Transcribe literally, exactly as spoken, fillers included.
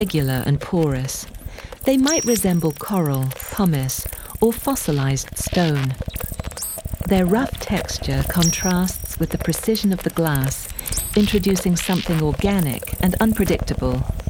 Regular and porous. They might resemble coral, pumice, or fossilized stone. Their rough texture contrasts with the precision of the glass, introducing something organic and unpredictable